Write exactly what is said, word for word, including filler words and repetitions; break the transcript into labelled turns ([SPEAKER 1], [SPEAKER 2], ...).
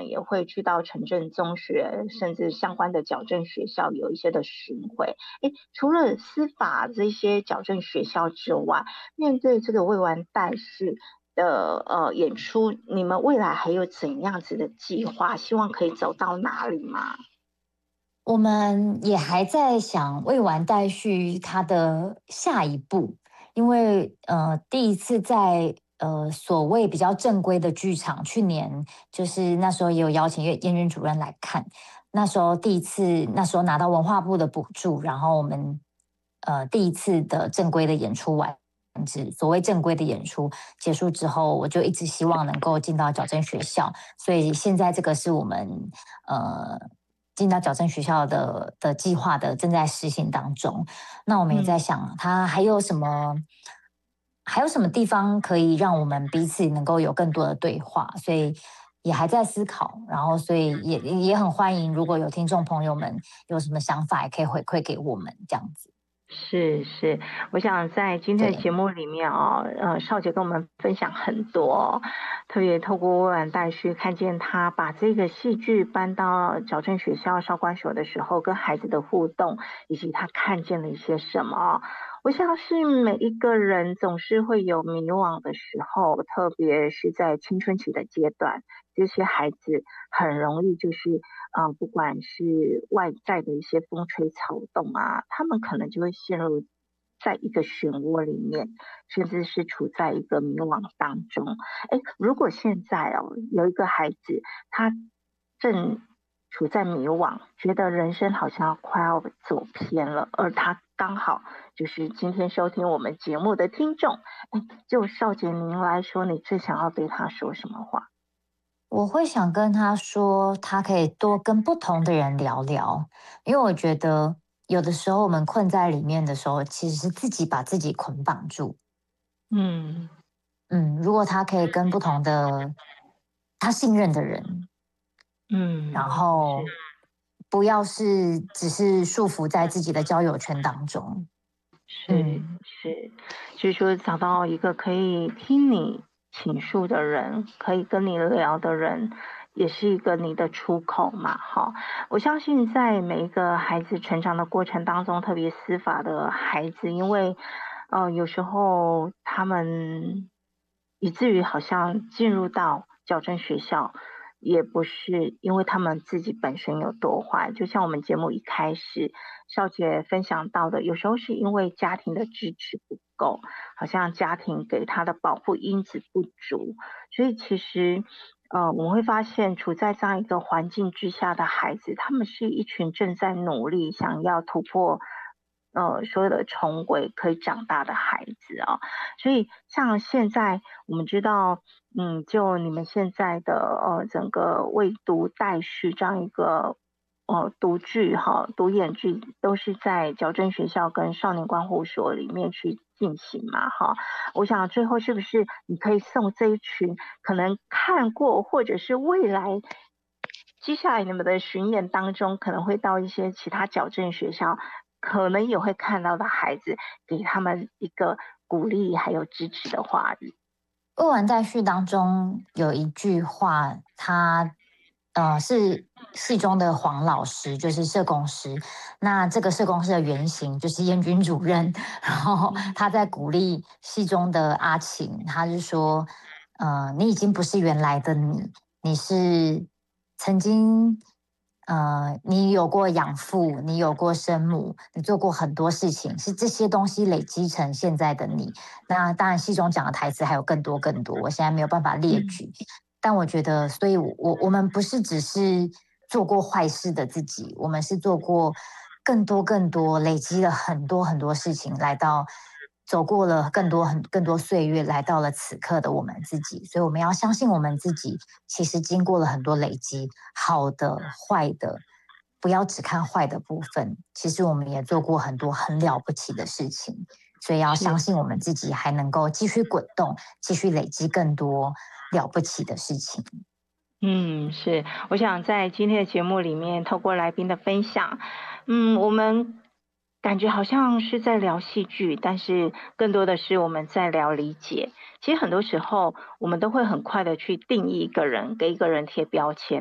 [SPEAKER 1] 能也会去到城镇中学，甚至相关的矫正学校有一些的巡回。诶，除了司法这些矫正学校之外，面对这个未完待续的呃演出，你们未来还有怎样子的计划？希望可以走到哪里吗？
[SPEAKER 2] 我们也还在想未完待续它的下一步，因为呃，第一次在呃所谓比较正规的剧场，去年就是那时候也有邀请燕君主任来看，那时候第一次，那时候拿到文化部的补助，然后我们呃第一次的正规的演出完。所谓正规的演出结束之后，我就一直希望能够进到矫正学校，所以现在这个是我们呃进到矫正学校的的计划的正在实行当中。那我们也在想，它还有什么还有什么地方可以让我们彼此能够有更多的对话，所以也还在思考。然后，所以也也很欢迎，如果有听众朋友们有什么想法，也可以回馈给我们这样子。
[SPEAKER 1] 是是，我想在今天的节
[SPEAKER 2] 对，
[SPEAKER 1] 目里面哦，呃，少杰跟我们分享很多，特别透过未完待续，看见他把这个戏剧搬到矫正学校少管所的时候，跟孩子的互动，以及他看见了一些什么。我相信每一个人总是会有迷惘的时候，特别是在青春期的阶段，这些孩子很容易就是呃，不管是外在的一些风吹草动啊，他们可能就会陷入在一个漩涡里面，甚至是处在一个迷惘当中。诶，如果现在哦，有一个孩子，他正处在迷惘，觉得人生好像快要走偏了，而他刚好就是今天收听我们节目的听众，诶，就少杰您来说，你最想要对他说什么话？
[SPEAKER 2] 我会想跟他说，他可以多跟不同的人聊聊，因为我觉得有的时候我们困在里面的时候，其实是自己把自己捆绑住。
[SPEAKER 1] 嗯
[SPEAKER 2] 嗯，如果他可以跟不同的他信任的人，然
[SPEAKER 1] 嗯。
[SPEAKER 2] 后不要是只是束缚在自己的交友圈当中。
[SPEAKER 1] 是
[SPEAKER 2] 嗯，
[SPEAKER 1] 是，就是说找到一个可以听你倾诉的人，可以跟你聊的人，也是一个你的出口嘛，哈。我相信在每一个孩子成长的过程当中，特别司法的孩子，因为呃有时候他们以至于好像进入到矫正学校，也不是因为他们自己本身有多坏，就像我们节目一开始少姐分享到的，有时候是因为家庭的支持不够，好像家庭给他的保护因子不足，所以其实呃，我们会发现处在这样一个环境之下的孩子，他们是一群正在努力想要突破呃所有的重围可以长大的孩子啊、所以像现在我们知道，嗯，就你们现在的呃整个未读待续这样一个呃读剧哈，读演剧都是在矫正学校跟少年观护所里面去进行嘛哈。我想最后是不是你可以送这一群可能看过或者是未来接下来你们的巡演当中可能会到一些其他矫正学校，可能也会看到的孩子，给他们一个鼓励还有支持的话语。
[SPEAKER 2] 未完待续当中有一句话，他呃是戏中的黄老师，就是社工师。那这个社工师的原型就是燕君主任，然后他在鼓励戏中的阿晴，他是说，呃，你已经不是原来的你，你是曾经。呃，你有过养父，你有过生母，你做过很多事情，是这些东西累积成现在的你。那当然，戏中讲的台词还有更多更多，我现在没有办法列举。但我觉得，所以我，我我们不是只是做过坏事的自己，我们是做过更多更多，累积了很多很多事情，来到走过了更多很更多岁月，来到了此刻的我们自己。所以，我们要相信我们自己，其实经过了很多累积，好的、坏的。不要只看坏的部分，其实我们也做过很多很了不起的事情。所以要相
[SPEAKER 1] 是，
[SPEAKER 2] 信我们自己还能够继续滚动，继续累积更多了不起的事情。
[SPEAKER 1] 嗯，是，我想在今天的节目里面，透过来宾的分享，嗯，我们感觉好像是在聊戏剧，但是更多的是我们在聊理解。其实很多时候，我们都会很快的去定义一个人，给一个人贴标签。